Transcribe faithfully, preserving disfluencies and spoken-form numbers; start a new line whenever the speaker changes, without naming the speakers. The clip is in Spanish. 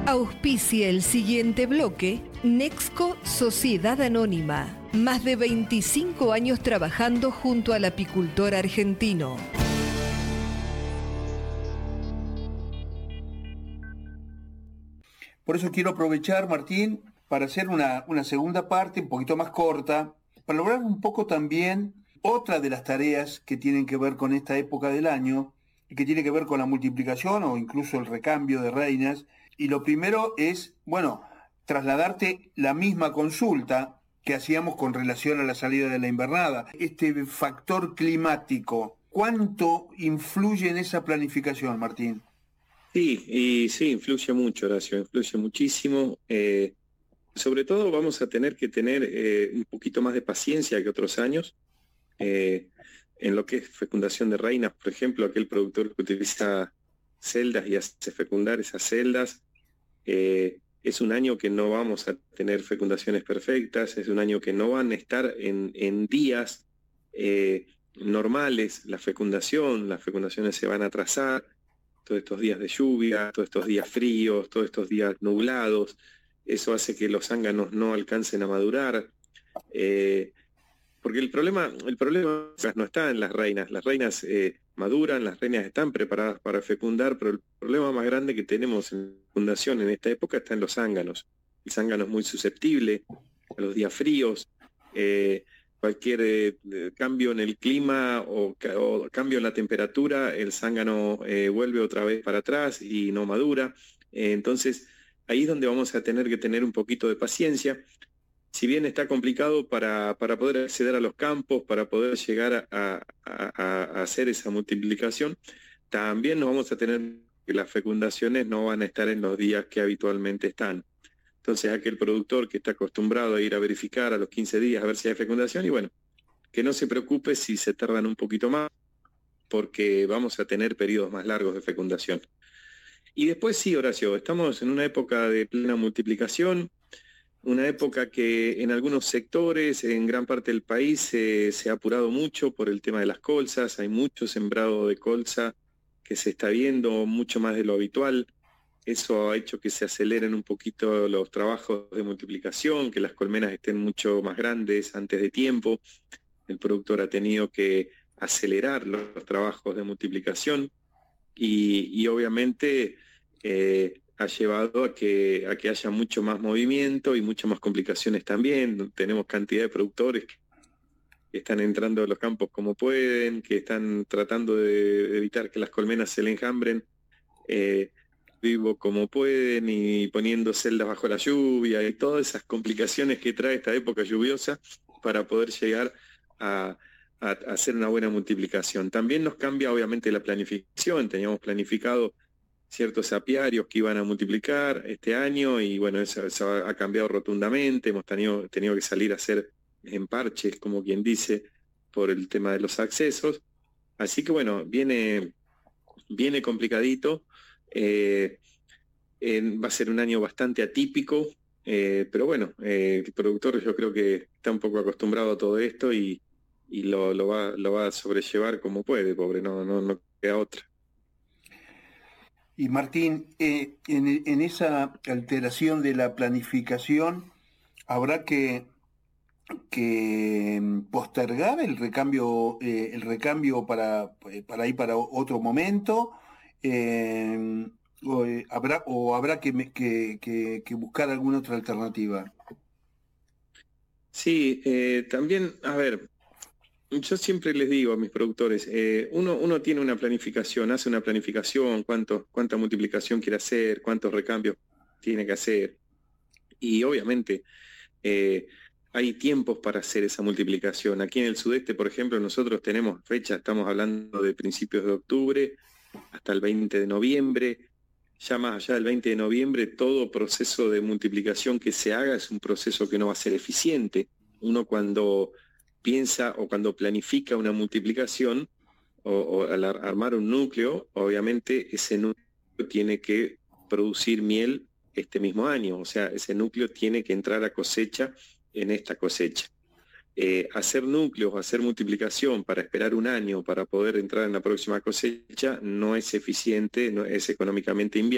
Auspicia el siguiente bloque Nexco Sociedad Anónima. Más de veinticinco años trabajando junto al apicultor argentino.
Por eso quiero aprovechar, Martín, para hacer una, una segunda parte un poquito más corta, para lograr un poco también otra de las tareas que tienen que ver con esta época del año y que tiene que ver con la multiplicación o incluso el recambio de reinas. Y lo primero es, bueno, trasladarte la misma consulta que hacíamos con relación a la salida de la invernada. Este factor climático, ¿cuánto influye en esa planificación, Martín?
Sí, y sí, influye mucho, Horacio, influye muchísimo. Eh, sobre todo vamos a tener que tener eh, un poquito más de paciencia que otros años. Eh, en lo que es fecundación de reinas, por ejemplo, aquel productor que utiliza celdas y hace fecundar esas celdas, eh, es un año que no vamos a tener fecundaciones perfectas, es un año que no van a estar en, en días eh, normales la fecundación, las fecundaciones se van a atrasar, todos estos días de lluvia, todos estos días fríos, todos estos días nublados, eso hace que los zánganos no alcancen a madurar, eh, porque el problema, el problema no está en las reinas, las reinas eh, maduran, las reinas están preparadas para fecundar, pero el problema más grande que tenemos en fecundación en esta época está en los zánganos. El zángano es muy susceptible a los días fríos, eh, cualquier eh, cambio en el clima o, o cambio en la temperatura, el zángano eh, vuelve otra vez para atrás y no madura. Eh, entonces, ahí es donde vamos a tener que tener un poquito de paciencia. Si bien está complicado para, para poder acceder a los campos, para poder llegar a, a, a hacer esa multiplicación, también nos vamos a tener que las fecundaciones no van a estar en los días que habitualmente están. Entonces aquel productor que está acostumbrado a ir a verificar a los quince días a ver si hay fecundación, y bueno, que no se preocupe si se tardan un poquito más, porque vamos a tener periodos más largos de fecundación. Y después sí, Horacio, estamos en una época de plena multiplicación, una época que en algunos sectores, en gran parte del país, eh, se ha apurado mucho por el tema de las colzas, hay mucho sembrado de colza que se está viendo, mucho más de lo habitual. Eso ha hecho que se aceleren un poquito los trabajos de multiplicación, que las colmenas estén mucho más grandes antes de tiempo. El productor ha tenido que acelerar los, los trabajos de multiplicación y, y obviamente eh, ha llevado a que, a que haya mucho más movimiento y muchas más complicaciones también. Tenemos cantidad de productores que están entrando a los campos como pueden, que están tratando de evitar que las colmenas se le enjambren eh, vivo como pueden y poniendo celdas bajo la lluvia y todas esas complicaciones que trae esta época lluviosa para poder llegar a, a, a hacer una buena multiplicación. También nos cambia obviamente la planificación, teníamos planificado ciertos apiarios que iban a multiplicar este año y bueno, eso, eso ha cambiado rotundamente, hemos tenido, tenido que salir a hacer emparches, como quien dice, por el tema de los accesos, así que bueno, viene, viene complicadito, eh, en, va a ser un año bastante atípico, eh, pero bueno, eh, el productor yo creo que está un poco acostumbrado a todo esto y, y lo, lo, va, lo va a sobrellevar como puede, pobre, no, no, no queda otra.
Y Martín, eh, en, en esa alteración de la planificación, ¿habrá que, que postergar el recambio, eh, el recambio para, para ir para otro momento? Eh, o, eh, ¿habrá, o habrá que, que, que, que buscar alguna otra alternativa?
Sí, eh, también, a ver, yo siempre les digo a mis productores, eh, uno, uno tiene una planificación, hace una planificación, cuánto, cuánta multiplicación quiere hacer, cuántos recambios tiene que hacer, y obviamente eh, hay tiempos para hacer esa multiplicación. Aquí en el sudeste, por ejemplo, nosotros tenemos fecha, estamos hablando de principios de octubre hasta el veinte de noviembre, ya más allá del veinte de noviembre, todo proceso de multiplicación que se haga es un proceso que no va a ser eficiente. Uno cuando piensa o cuando planifica una multiplicación o, o al armar un núcleo, obviamente ese núcleo tiene que producir miel este mismo año, o sea, ese núcleo tiene que entrar a cosecha en esta cosecha. Eh, hacer núcleos, hacer multiplicación para esperar un año para poder entrar en la próxima cosecha no es eficiente, no es económicamente inviable.